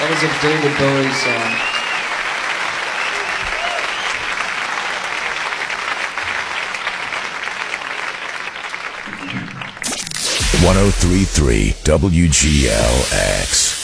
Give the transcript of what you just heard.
That was a David Bowie song. 103.3 WGLX.